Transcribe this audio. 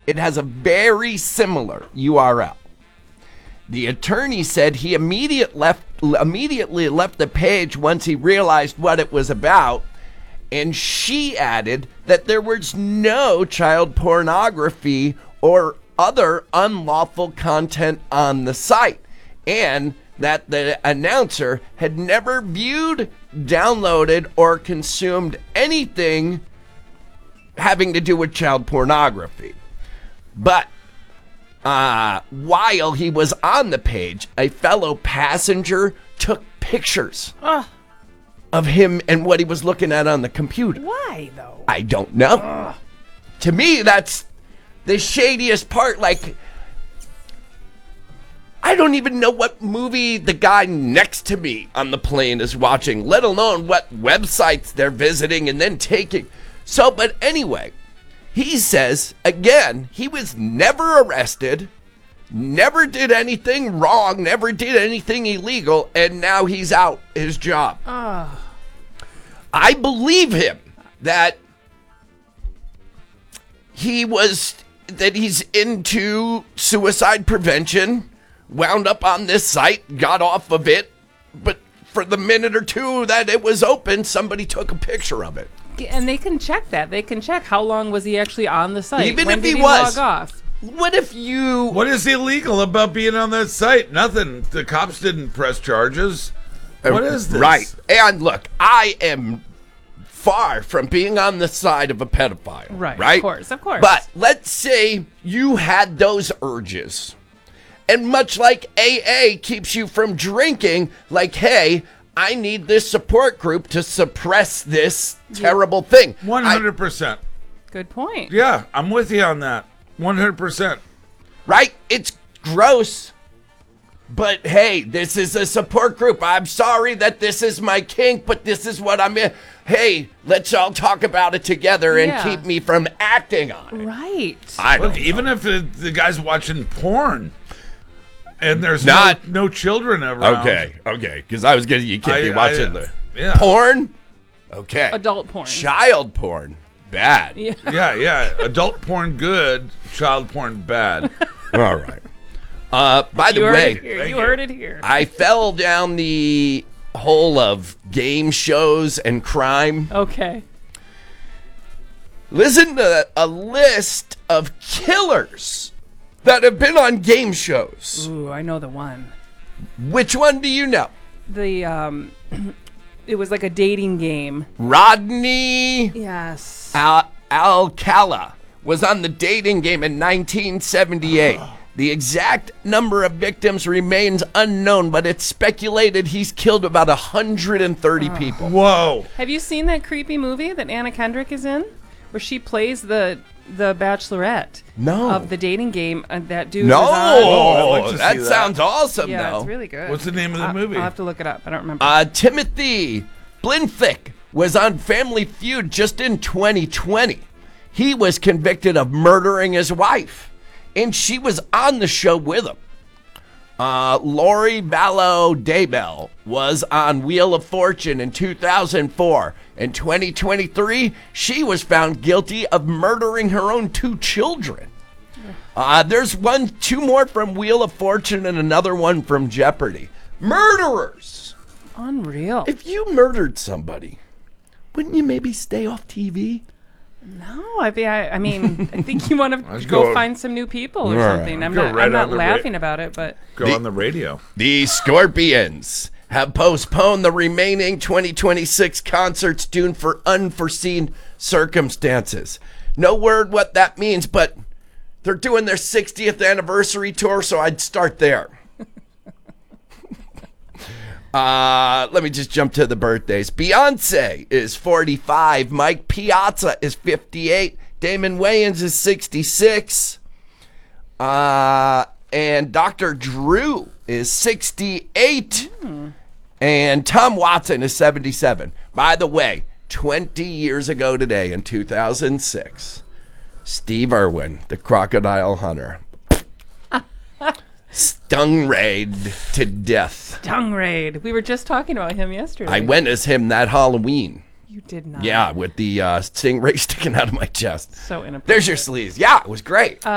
It has a very similar URL. The attorney said he immediately left the page once he realized what it was about, and she added that there was no child pornography or other unlawful content on the site, and that the announcer had never viewed, downloaded, or consumed anything having to do with child pornography. But while he was on the page, a fellow passenger took pictures of him and what he was looking at on the computer. Why, though? I don't know. To me, that's the shadiest part. Like, I don't even know what movie the guy next to me on the plane is watching, let alone what websites they're visiting and then taking. So, but anyway, he says, again, he was never arrested, never did anything wrong, never did anything illegal, and now he's out his job. I believe him that he's into suicide prevention, wound up on this site, got off of it, but for the minute or two that it was open, somebody took a picture of it. And they can check that. They can check how long was he actually on the site. Even when if did he log was. off? What if you... What is illegal about being on that site? Nothing. The cops didn't press charges. What is this? Right. And look, I am far from being on the side of a pedophile. Right? Of course. But let's say you had those urges. And much like AA keeps you from drinking, like, hey, I need this support group to suppress this terrible thing. 100%. Good point. Yeah, I'm with you on that. 100%. Right? It's gross. But hey, this is a support group. I'm sorry that this is my kink, but this is what I'm in. Hey, let's all talk about it together and keep me from acting on it. Right. Look, even if the guy's watching porn and there's no children around. Okay. Because I was getting you can't be watching the porn. Okay. Adult porn. Child porn. Bad. Yeah. Adult porn good, child porn bad. All right. By the way, you heard it here. I fell down the hole of game shows and crime. Okay. Listen to a list of killers that have been on game shows. Ooh, I know the one. Which one do you know? The it was like a dating game. Rodney. Yes. Alcala was on the dating game in 1978. The exact number of victims remains unknown, but it's speculated he's killed about 130 people. Whoa. Have you seen that creepy movie that Anna Kendrick is in? Where she plays the Bachelorette. No. Of the dating game. That dude No. is on. I'd like to That see sounds awesome, Yeah, though. it's really good. What's the name of the movie? I'll have to look it up. I don't remember. Timothy Blinthwick was on Family Feud just in 2020. He was convicted of murdering his wife, and she was on the show with him. Lori Vallow Daybell was on Wheel of Fortune in 2004. In 2023, she was found guilty of murdering her own 2 children. There's two more from Wheel of Fortune and another one from Jeopardy. Murderers! Unreal. If you murdered somebody, wouldn't you maybe stay off TV? No, I mean, I think you want to go find some new people or something. I'm not laughing about it, but go on the radio. The Scorpions have postponed the remaining 2026 concerts due for unforeseen circumstances. No word what that means, but they're doing their 60th anniversary tour, so I'd start there. Let me just jump to the birthdays. Beyonce is 45. Mike Piazza is 58. Damon Wayans is 66. And Dr. Drew is 68. And Tom Watson is 77. By the way, 20 years ago today in 2006, Steve Irwin, the crocodile hunter, stingrayed to death. Stingray. We were just talking about him yesterday. I went as him that Halloween. You did not. Yeah, with the stingray sticking out of my chest. So inappropriate. There's your sleaze. Yeah, it was great.